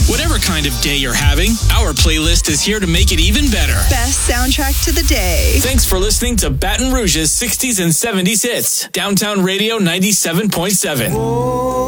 Whatever kind of day you're having, our playlist is here to make it even better. Best soundtrack to the day. Thanks for listening to Baton Rouge's 60s and 70s hits. Downtown Radio 97.7.